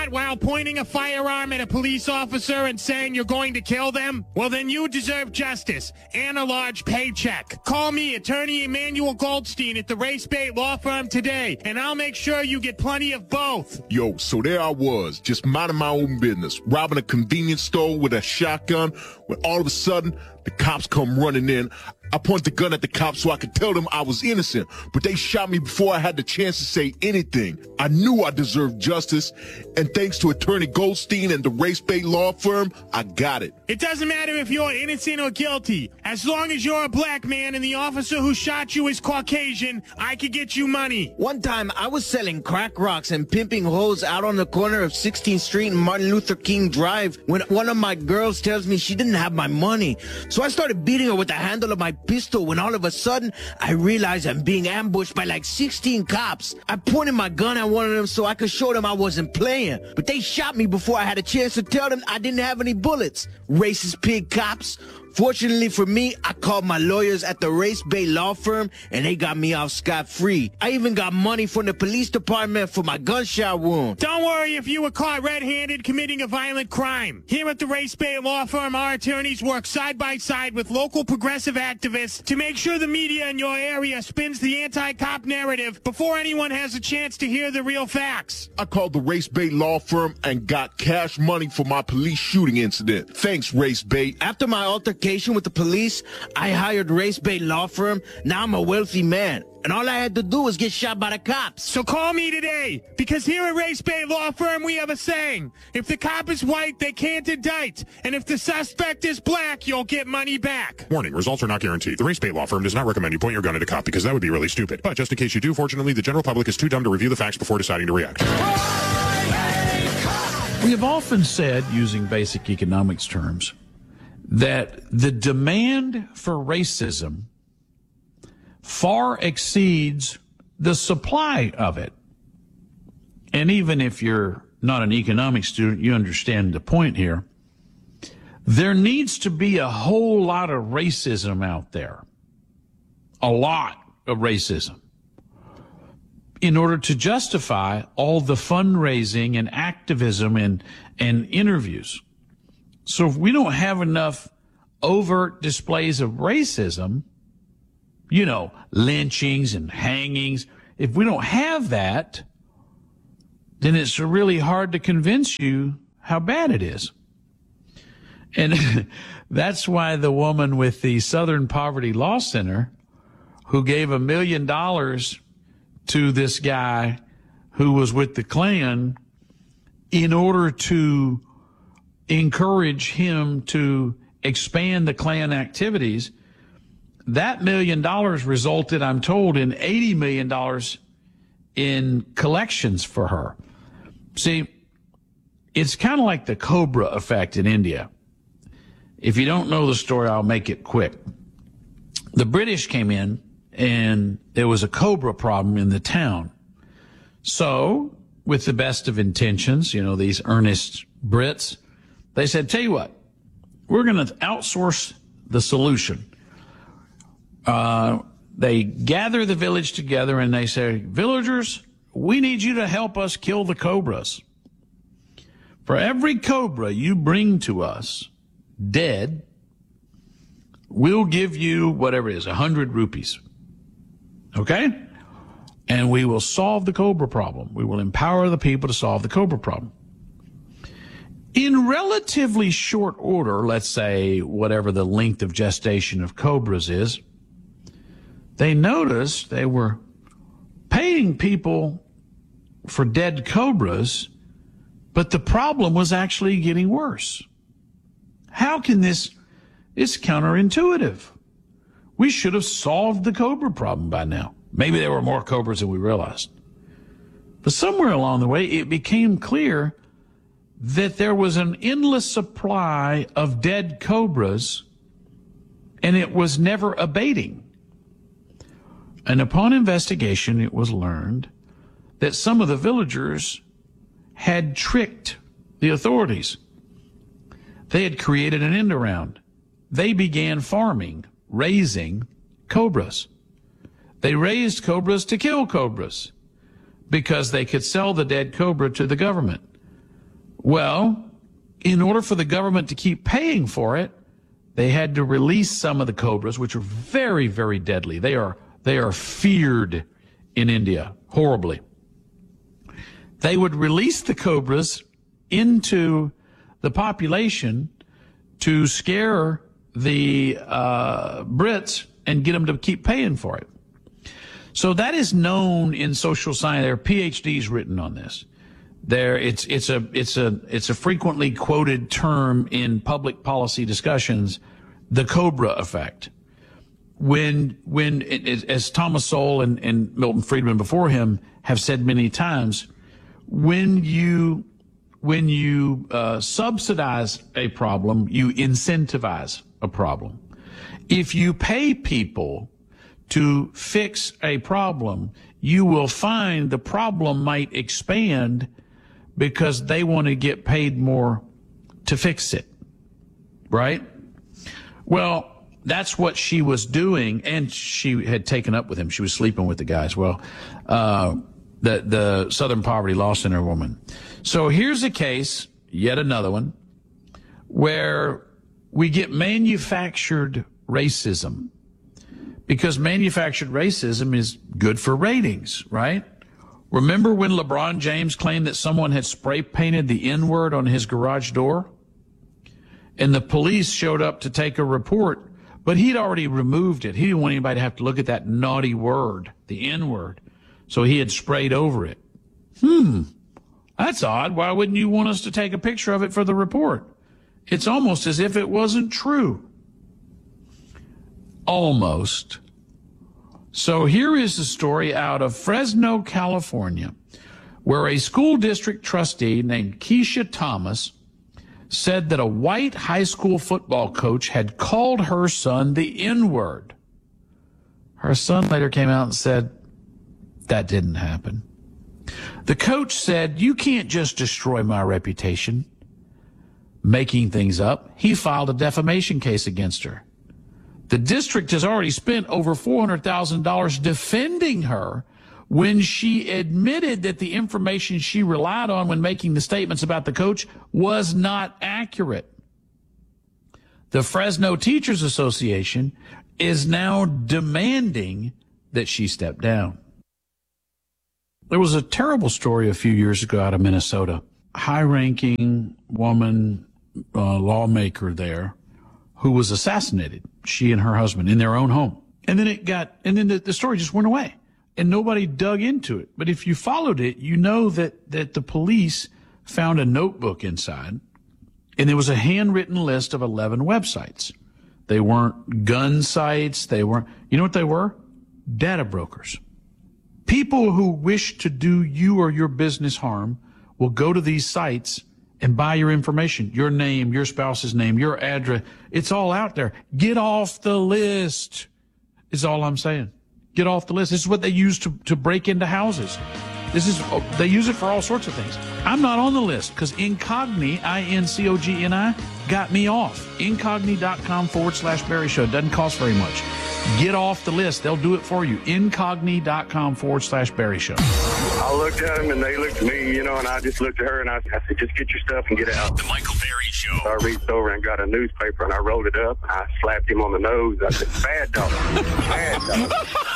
that while pointing a firearm at a police officer and saying you're going to kill them? Well, then you deserve justice and a large paycheck. Call me, Attorney Emmanuel Goldstein at the Race Bait Law Firm today, and I'll make sure you get plenty of both. Yo, so there I was, just minding my own business, robbing a convenience store with a shotgun, when all of a sudden, the cops come running in. I point the gun at the cops so I could tell them I was innocent, but they shot me before I had the chance to say anything. I knew I deserved justice, and thanks to Attorney Goldstein and the Race Bait Law Firm, I got it. It doesn't matter if you're innocent or guilty. As long as you're a black man and the officer who shot you is Caucasian, I could get you money. One time, I was selling crack rocks and pimping hoes out on the corner of 16th Street and Martin Luther King Drive when one of my girls tells me she didn't have my money. So I started beating her with the handle of my pistol when all of a sudden, I realized I'm being ambushed by like 16 cops. I pointed my gun at one of them so I could show them I wasn't playing. But they shot me before I had a chance to tell them I didn't have any bullets. Racist pig cops. Fortunately for me, I called my lawyers at the Race Bait Law Firm, and they got me off scot-free. I even got money from the police department for my gunshot wound. Don't worry if you were caught red-handed committing a violent crime. Here at the Race Bait Law Firm, our attorneys work side by side with local progressive activists to make sure the media in your area spins the anti-cop narrative before anyone has a chance to hear the real facts. I called the Race Bait Law Firm and got cash money for my police shooting incident. Thanks, Race Bait. After my altercation with the police, I hired Race Bait Law Firm. Now I'm a wealthy man, and all I had to do was get shot by the cops. So call me today, because here at Race Bait Law Firm we have a saying: if the cop is white, they can't indict, and if the suspect is black, you'll get money back. Warning, results are not guaranteed. The Race Bait Law Firm does not recommend you point your gun at a cop, because that would be really stupid. But just in case you do, fortunately, the general public is too dumb to review the facts before deciding to react. We have often said, using basic economics terms, that the demand for racism far exceeds the supply of it. And even if you're not an economics student, you understand the point here. There needs to be a whole lot of racism out there. A lot of racism. In order to justify all the fundraising and activism and interviews. So if we don't have enough overt displays of racism, you know, lynchings and hangings, if we don't have that, then it's really hard to convince you how bad it is. And that's why the woman with the Southern Poverty Law Center, who gave $1 million to this guy who was with the Klan in order to encourage him to expand the Klan activities, that $1 million resulted, I'm told, in $80 million in collections for her. See, it's kind of like the Cobra effect in India. If you don't know the story, I'll make it quick. The British came in, and there was a Cobra problem in the town. So, with the best of intentions, you know, these earnest Brits, they said, tell you what, we're going to outsource the solution. They gather the village together and they say, villagers, we need you to help us kill the cobras. For every cobra you bring to us dead, we'll give you whatever it is, 100 rupees. Okay? And we will solve the cobra problem. We will empower the people to solve the cobra problem. In relatively short order, let's say whatever the length of gestation of cobras is, they noticed they were paying people for dead cobras, but the problem was actually getting worse. How can this? It's counterintuitive. We should have solved the cobra problem by now. Maybe there were more cobras than we realized. But somewhere along the way, it became clear that there was an endless supply of dead cobras, and it was never abating. And upon investigation, it was learned that some of the villagers had tricked the authorities. They had created an end around. They began farming, raising cobras. They raised cobras to kill cobras because they could sell the dead cobra to the government. Well, in order for the government to keep paying for it, they had to release some of the cobras, which are very, very deadly. They are feared in India horribly. They would release the cobras into the population to scare the Brits and get them to keep paying for it. So that is known in social science. There are PhDs written on this. It's a frequently quoted term in public policy discussions, the Cobra effect. As Thomas Sowell and Milton Friedman before him have said many times, when you subsidize a problem, you incentivize a problem. If you pay people to fix a problem, you will find the problem might expand because they want to get paid more to fix it, right? Well, that's what she was doing, and she had taken up with him. She was sleeping with the guys. Well, the Southern Poverty Law Center woman. So here's a case, yet another one, where we get manufactured racism, because manufactured racism is good for ratings, right? Remember when LeBron James claimed that someone had spray painted the N-word on his garage door? And the police showed up to take a report, but he'd already removed it. He didn't want anybody to have to look at that naughty word, the N-word. So he had sprayed over it. That's odd. Why wouldn't you want us to take a picture of it for the report? It's almost as if it wasn't true. Almost. So here is a story out of Fresno, California, where a school district trustee named Keisha Thomas said that a white high school football coach had called her son the N-word. Her son later came out and said, that didn't happen. The coach said, you can't just destroy my reputation making things up. He filed a defamation case against her. The district has already spent over $400,000 defending her when she admitted that the information she relied on when making the statements about the coach was not accurate. The Fresno Teachers Association is now demanding that she step down. There was a terrible story a few years ago out of Minnesota. High-ranking woman, lawmaker there, who was assassinated, she and her husband, in their own home. And then the story just went away, and nobody dug into it. But if you followed it, you know that the police found a notebook inside, and there was a handwritten list of 11 websites. They weren't gun sites. They weren't, you know what they were? Data brokers. People who wish to do you or your business harm will go to these sites and buy your information, your name, your spouse's name, your address. It's all out there. Get off the list is all I'm saying. Get off the list. This is what they use to break into houses. They use it for all sorts of things. I'm not on the list because Incogni, INCOGNI, got me off. Incogni.com/Barry Show. Doesn't cost very much. Get off the list. They'll do it for you. Incogni.com/Barry Show. I looked at them and they looked at me, and I just looked at her and I said, just get your stuff and get out. The Michael Barry Show. So I reached over and got a newspaper and I rolled it up. I slapped him on the nose. I said, bad dog. Bad dog.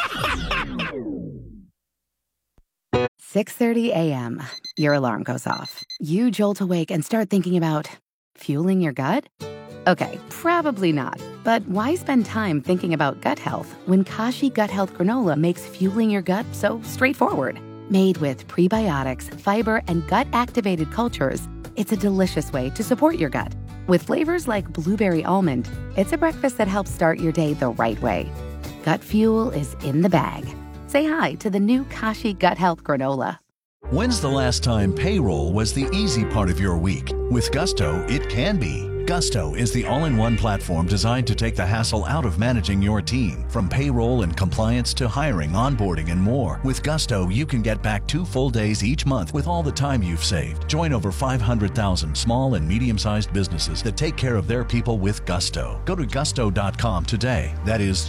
6:30 a.m. Your alarm goes off. You jolt awake and start thinking about fueling your gut? Okay, probably not. But why spend time thinking about gut health when Kashi Gut Health Granola makes fueling your gut so straightforward? Made with prebiotics, fiber, and gut-activated cultures, it's a delicious way to support your gut. With flavors like blueberry almond, it's a breakfast that helps start your day the right way. Gut fuel is in the bag. Say hi to the new Kashi Gut Health Granola. When's the last time payroll was the easy part of your week? With Gusto, it can be. Gusto is the all-in-one platform designed to take the hassle out of managing your team. From payroll and compliance to hiring, onboarding, and more. With Gusto, you can get back 2 full days each month with all the time you've saved. Join over 500,000 small and medium-sized businesses that take care of their people with Gusto. Go to gusto.com today. That is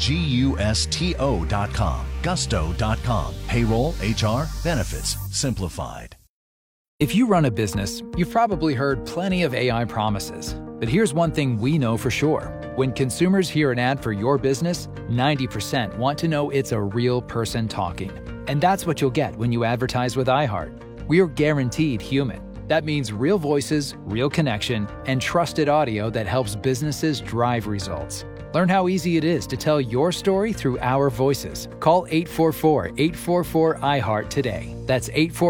Gusto.com. Gusto.com. Payroll, HR, benefits, simplified. If you run a business, you've probably heard plenty of AI promises. But here's one thing we know for sure. When consumers hear an ad for your business, 90% want to know it's a real person talking. And that's what you'll get when you advertise with iHeart. We're guaranteed human. That means real voices, real connection, and trusted audio that helps businesses drive results. Learn how easy it is to tell your story through our voices. Call 844-844-iHeart today. That's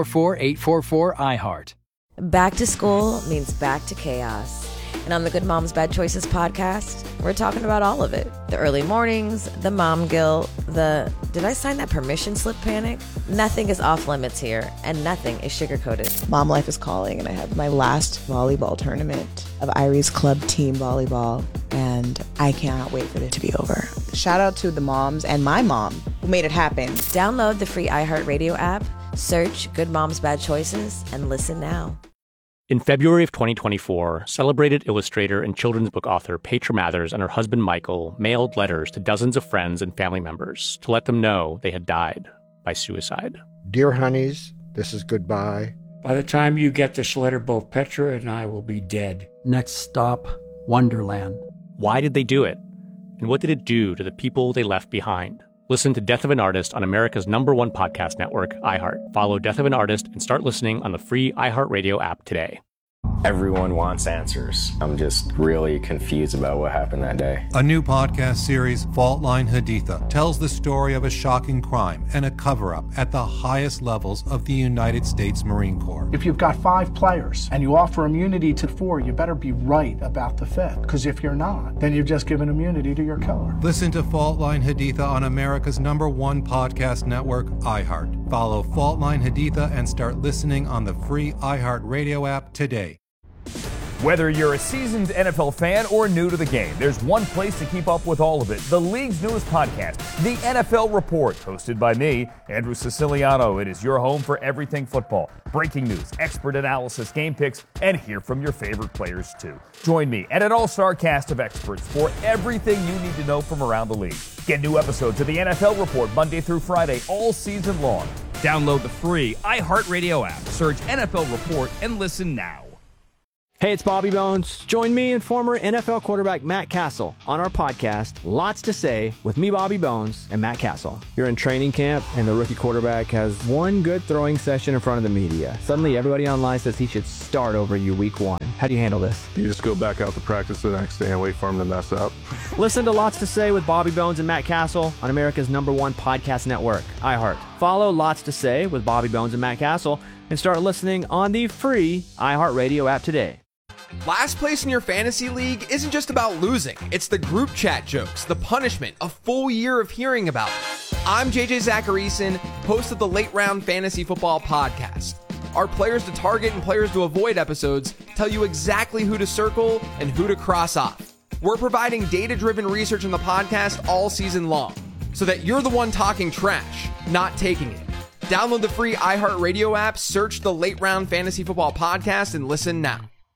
844-844-iHeart. Back to school means back to chaos. And on the Good Moms Bad Choices podcast, we're talking about all of it. The early mornings, the mom guilt, the did I sign that permission slip panic? Nothing is off limits here, and nothing is sugar-coated. Mom life is calling, and I have my last volleyball tournament of Irie's club team volleyball, and I cannot wait for it to be over. Shout out to the moms and my mom who made it happen. Download the free iHeartRadio app, search Good Moms Bad Choices, and listen now. In February of 2024, celebrated illustrator and children's book author Petra Mathers and her husband Michael mailed letters to dozens of friends and family members to let them know they had died by suicide. Dear honeys, this is goodbye. By the time you get this letter, both Petra and I will be dead. Next stop, Wonderland. Why did they do it? And what did it do to the people they left behind? Listen to Death of an Artist on America's #1 podcast network, iHeart. Follow Death of an Artist and start listening on the free iHeartRadio app today. Everyone wants answers. I'm just really confused about what happened that day. A new podcast series, Fault Line Haditha, tells the story of a shocking crime and a cover-up at the highest levels of the United States Marine Corps. If you've got 5 players and you offer immunity to 4, you better be right about the 5th. Because if you're not, then you've just given immunity to your killer. Listen to Fault Line Haditha on America's #1 podcast network, iHeart. Follow Fault Line Haditha and start listening on the free iHeartRadio app today. Whether you're a seasoned NFL fan or new to the game, there's one place to keep up with all of it. The league's newest podcast, The NFL Report, hosted by me, Andrew Siciliano. It is your home for everything football. Breaking news, expert analysis, game picks, and hear from your favorite players too. Join me and an all-star cast of experts for everything you need to know from around the league. Get new episodes of The NFL Report Monday through Friday all season long. Download the free iHeartRadio app, search NFL Report, and listen now. Hey, it's Bobby Bones. Join me and former NFL quarterback Matt Castle on our podcast, Lots to Say, with me, Bobby Bones, and Matt Castle. You're in training camp, and the rookie quarterback has one good throwing session in front of the media. Suddenly, everybody online says he should start over you week 1. How do you handle this? You just go back out to practice the next day and wait for him to mess up. Listen to Lots to Say with Bobby Bones and Matt Castle on America's #1 podcast network, iHeart. Follow Lots to Say with Bobby Bones and Matt Castle and start listening on the free iHeartRadio app today. Last place in your fantasy league isn't just about losing. It's the group chat jokes, the punishment, a full year of hearing about it. I'm JJ Zacharyson, host of the Late Round Fantasy Football Podcast. Our players to target and players to avoid episodes tell you exactly who to circle and who to cross off. We're providing data-driven research on the podcast all season long, so that you're the one talking trash, not taking it. Download the free iHeartRadio app, search the Late Round Fantasy Football Podcast, and listen now.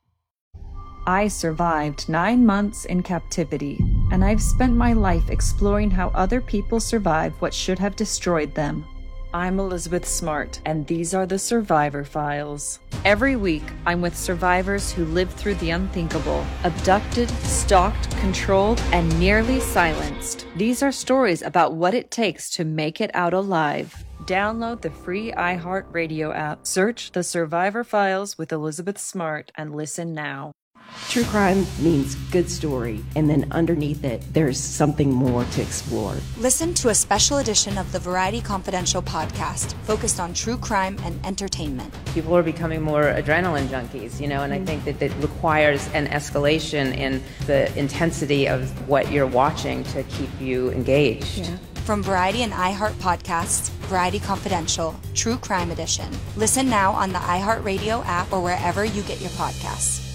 I survived 9 months in captivity, and I've spent my life exploring how other people survived what should have destroyed them. I'm Elizabeth Smart, and these are the Survivor Files. Every week, I'm with survivors who lived through the unthinkable, abducted, stalked, controlled, and nearly silenced. These are stories about what it takes to make it out alive. Download the free iHeartRadio app, search The Survivor Files with Elizabeth Smart, and listen now. True crime means good story, and then underneath it, there's something more to explore. Listen to a special edition of the Variety Confidential podcast focused on true crime and entertainment. People are becoming more adrenaline junkies, and I think that it requires an escalation in the intensity of what you're watching to keep you engaged. Yeah. From Variety and iHeart Podcasts, Variety Confidential, True Crime Edition. Listen now on the iHeartRadio app or wherever you get your podcasts.